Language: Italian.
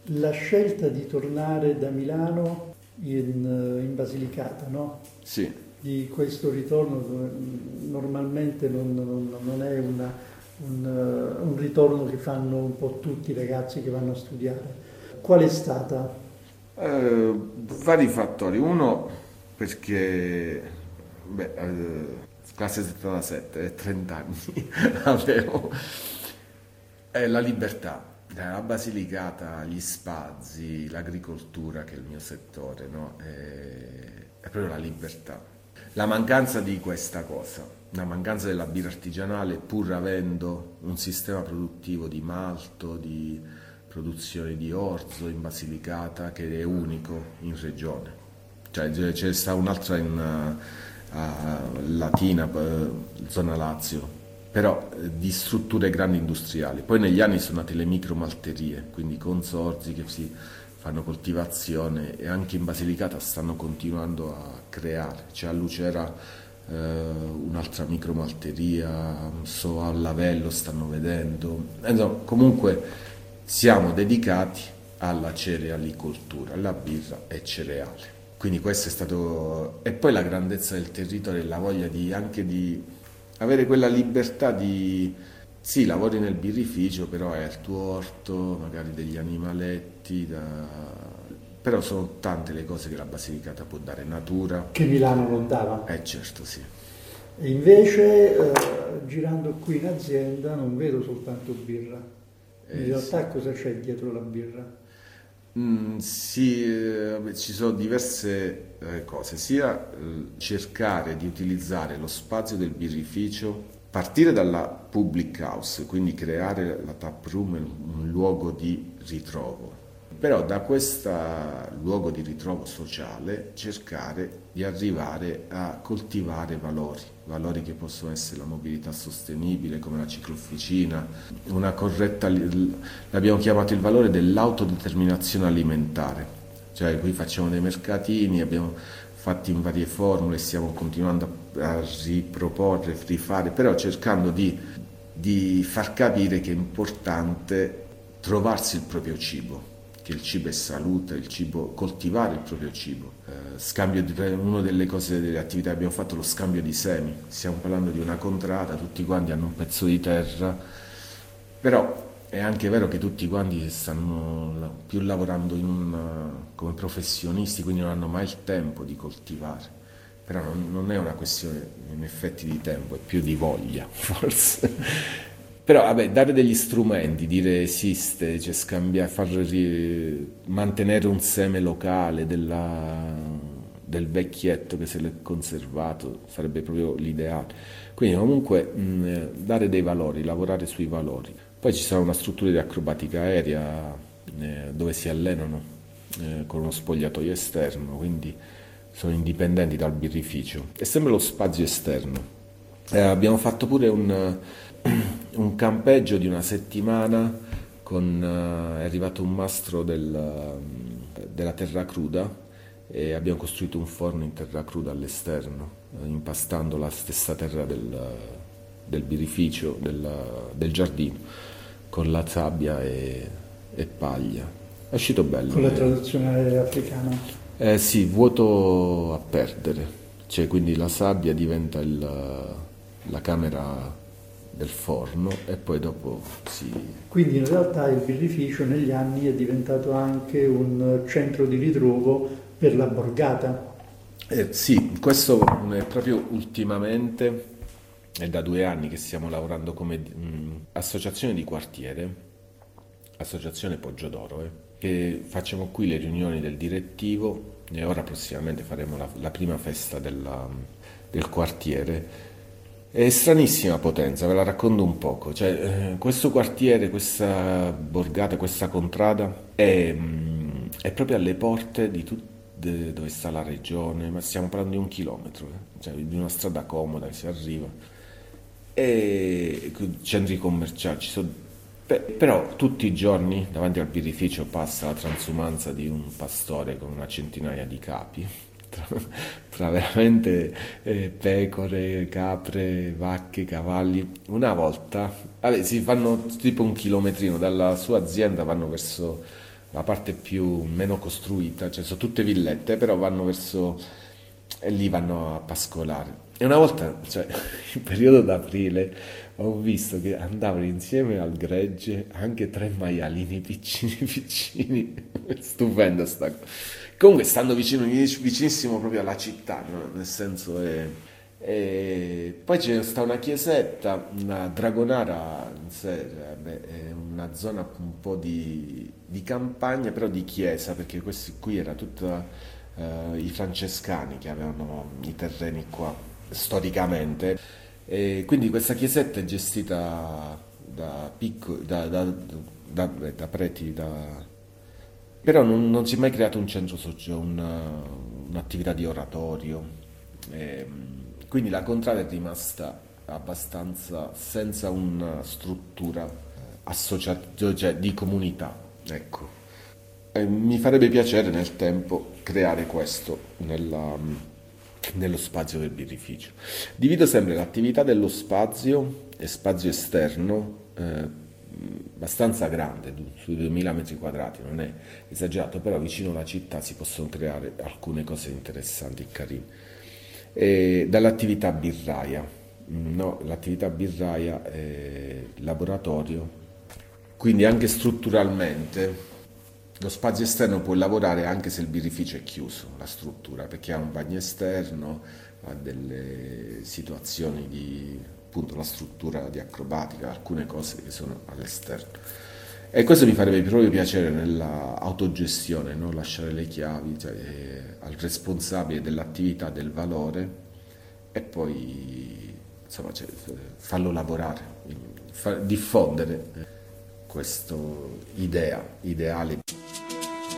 La scelta di tornare da Milano in Basilicata, no? Sì. Di questo ritorno normalmente non è un ritorno che fanno un po' tutti i ragazzi che vanno a studiare. Qual è stata? Vari fattori. Uno perché, classe 77, 30 anni avevo. La libertà, la Basilicata, gli spazi, l'agricoltura che è il mio settore, no? È proprio la libertà. La mancanza di questa cosa, la mancanza della birra artigianale pur avendo un sistema produttivo di malto, di produzione di orzo in Basilicata che è unico in regione. Cioè c'è sta un'altra a Latina, zona Lazio, però di strutture grandi industriali. Poi negli anni sono nate le micromalterie, quindi consorzi che si fanno coltivazione e anche in Basilicata stanno continuando a creare. C'è a Lucera un'altra micromalteria, so a Lavello stanno vedendo. Insomma, comunque siamo dedicati alla cerealicoltura, alla birra e cereale. Quindi questo è stato... E poi la grandezza del territorio e la voglia anche di avere quella libertà di... Sì, lavori nel birrificio, però hai il tuo orto, magari degli animaletti, però sono tante le cose che la Basilicata può dare, natura. Che Milano non dava. Certo, sì. E invece, girando qui in azienda, non vedo soltanto birra. In realtà cosa c'è dietro la birra? Sì, ci sono diverse cose, sia cercare di utilizzare lo spazio del birrificio, partire dalla public house, quindi creare la tap room un luogo di ritrovo, però da questo luogo di ritrovo sociale cercare di arrivare a coltivare valori che possono essere la mobilità sostenibile come la ciclofficina, una corretta, l'abbiamo chiamato il valore dell'autodeterminazione alimentare, cioè qui facciamo dei mercatini, abbiamo fatti in varie formule, stiamo continuando a riproporre, rifare, però cercando di far capire che è importante trovarsi il proprio cibo, che il cibo è salute, il cibo, coltivare il proprio cibo. Una delle cose, delle attività che abbiamo fatto è lo scambio di semi. Stiamo parlando di una contrada, tutti quanti hanno un pezzo di terra, però è anche vero che tutti quanti stanno più lavorando come professionisti, quindi non hanno mai il tempo di coltivare. Però non è una questione in effetti di tempo, è più di voglia, forse. Però vabbè, dare degli strumenti, dire esiste, cioè scambiare, mantenere un seme locale del vecchietto che se l'è conservato sarebbe proprio l'ideale. Quindi comunque dare dei valori, lavorare sui valori. Poi ci sarà una struttura di acrobatica aerea dove si allenano con uno spogliatoio esterno, quindi sono indipendenti dal birrificio. È sempre lo spazio esterno. Abbiamo fatto pure un campeggio di una settimana, è arrivato un mastro della terra cruda e abbiamo costruito un forno in terra cruda all'esterno, impastando la stessa terra del birrificio, del giardino, con la sabbia e paglia. È uscito bello. Con la tradizionale africana? Sì, vuoto a perdere, cioè quindi la sabbia diventa la camera del forno e poi dopo si... Quindi in realtà il birrificio negli anni è diventato anche un centro di ritrovo per la borgata. Sì, questo è proprio ultimamente, è da 2 anni che stiamo lavorando come associazione di quartiere, associazione Poggiodoro, che facciamo qui le riunioni del direttivo e ora prossimamente faremo la prima festa del quartiere. È stranissima Potenza, ve la racconto un poco. Cioè, questo quartiere, questa borgata, questa contrada è proprio alle porte di dove sta la regione, ma stiamo parlando di 1 chilometro, cioè di una strada comoda che si arriva. E centri commerciali ci sono. Però tutti i giorni davanti al birrificio passa la transumanza di un pastore con una centinaia di capi, tra veramente pecore, capre, vacche, cavalli. Una volta si fanno tipo 1 chilometrino dalla sua azienda, vanno verso la parte meno costruita, cioè sono tutte villette, però vanno verso e lì vanno a pascolare. E una volta, cioè, in periodo d'aprile, ho visto che andavano insieme al gregge anche 3 maialini piccini piccini. Stupenda sta cosa. Comunque stanno vicinissimo proprio alla città, no? Nel senso è... E poi c'è sta una chiesetta, una Dragonara, in sé, è una zona un po' di campagna, però di chiesa, perché questi qui era tutto i francescani che avevano i terreni qua storicamente. E quindi questa chiesetta è gestita da preti, però non si è mai creato un centro sociale, un'attività di oratorio. Quindi la contrada è rimasta abbastanza senza una struttura associativa, cioè di comunità, ecco. Mi farebbe piacere nel tempo creare questo nello spazio del birrificio. Divido sempre l'attività dello spazio e spazio esterno, abbastanza grande, sui 2000 metri quadrati, non è esagerato, però vicino alla città si possono creare alcune cose interessanti e carine. Dall'attività birraia, no, l'attività birraia è laboratorio, quindi anche strutturalmente lo spazio esterno può lavorare anche se il birrificio è chiuso, la struttura, perché ha un bagno esterno, ha delle situazioni di, appunto, la struttura di acrobatica, alcune cose che sono all'esterno. E questo mi farebbe proprio piacere nella autogestione, no? Lasciare le chiavi, cioè, al responsabile dell'attività, del valore, e poi insomma, cioè, farlo lavorare, diffondere questo ideale.